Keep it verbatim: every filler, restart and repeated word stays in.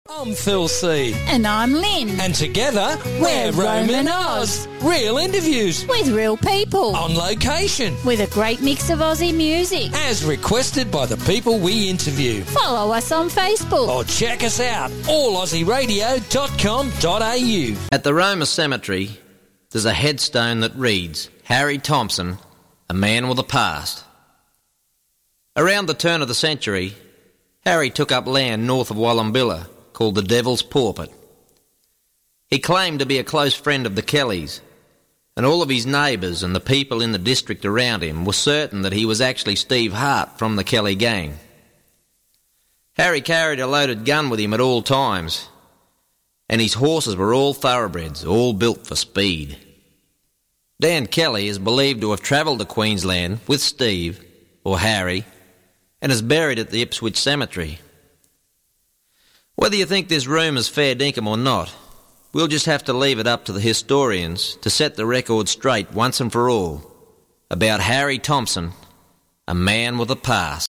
I'm Phil C. And I'm Lynn. And together, we're, we're Roman Oz. Real interviews. With real people. On location. With a great mix of Aussie music. As requested by the people we interview. Follow us on Facebook. Or check us out, all aussie radio dot com dot a u. At the Roma Cemetery, there's a headstone that reads, Harry Thompson, a man with a past. Around the turn of the century, Harry took up land north of Wallumbilla, called the Devil's Pawpit. He claimed to be a close friend of the Kellys, and all of his neighbours and the people in the district around him were certain that he was actually Steve Hart from the Kelly gang. Harry carried a loaded gun with him at all times, and his horses were all thoroughbreds, all built for speed. Dan Kelly is believed to have travelled to Queensland with Steve, or Harry, and is buried at the Ipswich Cemetery. Whether you think this room is fair dinkum or not, we'll just have to leave it up to the historians to set the record straight once and for all about Harry Thompson, a man with a past.